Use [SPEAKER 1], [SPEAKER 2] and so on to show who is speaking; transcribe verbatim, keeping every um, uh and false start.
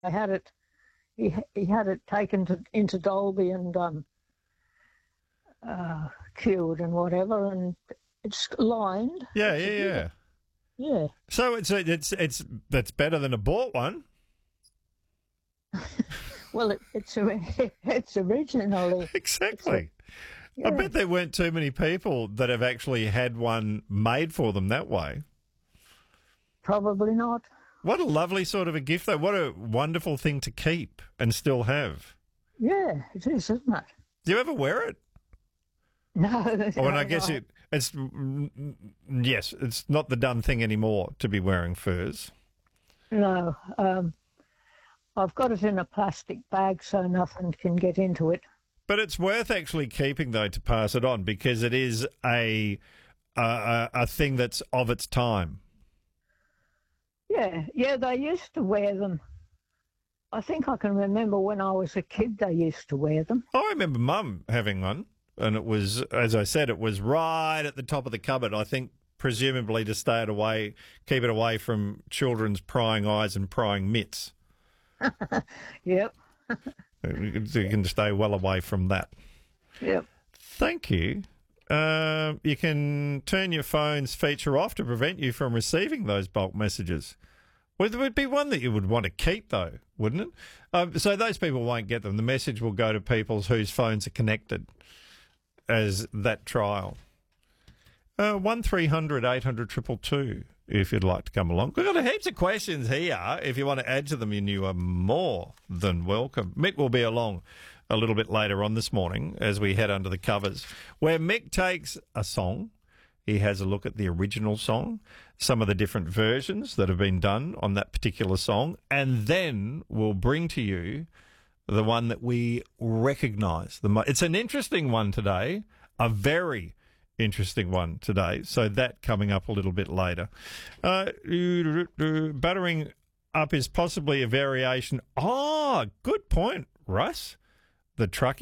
[SPEAKER 1] had it. He he had it taken to, into Dalby and um, uh, cured and whatever, and it's lined.
[SPEAKER 2] Yeah,
[SPEAKER 1] It's
[SPEAKER 2] yeah,
[SPEAKER 1] a-
[SPEAKER 2] yeah.
[SPEAKER 1] Yeah.
[SPEAKER 2] So it's it's it's that's better than a bought one.
[SPEAKER 1] Well, it, it's ori- it's originally.
[SPEAKER 2] Exactly.
[SPEAKER 1] Yeah,
[SPEAKER 2] I bet there weren't too many people that have actually had one made for them that way.
[SPEAKER 1] probably not.
[SPEAKER 2] What a lovely sort of a gift, though. What a wonderful thing to keep and still have.
[SPEAKER 1] Yeah, it is, isn't it?
[SPEAKER 2] Do you ever wear it?
[SPEAKER 1] No.
[SPEAKER 2] Oh, and
[SPEAKER 1] no,
[SPEAKER 2] I guess
[SPEAKER 1] no.
[SPEAKER 2] it, it's, yes, it's not the done thing anymore to be wearing furs.
[SPEAKER 1] No. Um, I've got it in a plastic bag so nothing can get into it.
[SPEAKER 2] But it's worth actually keeping, though, to pass it on because it is a, a, a thing that's of its time.
[SPEAKER 1] Yeah, yeah, they used to wear them. I think I can remember when I was a kid they used to wear them.
[SPEAKER 2] I remember Mum having one, and it was, as I said, it was right at the top of the cupboard, I think, presumably to stay it away, keep it away from children's prying eyes and prying mitts.
[SPEAKER 1] Yep,
[SPEAKER 2] So you can stay well away from that.
[SPEAKER 1] yep.
[SPEAKER 2] Thank you. Uh, you can turn your phone's feature off to prevent you from receiving those bulk messages. Well, there would be one that you would want to keep, though, wouldn't it? Um, so those people won't get them. The message will go to people whose phones are connected as that trial. Uh, one three hundred eight hundred two two two if you'd like to come along. We've got heaps of questions here. If you want to add to them, you are more than welcome. Mick will be along a little bit later on this morning as we head under the covers, where Mick takes a song. He has a look at the original song, some of the different versions that have been done on that particular song, and then we'll bring to you the one that we recognise. The mo- It's an interesting one today, a very interesting one today. So that coming up a little bit later. Uh, buttering up is possibly a variation. Oh, good point, Russ. The truckie.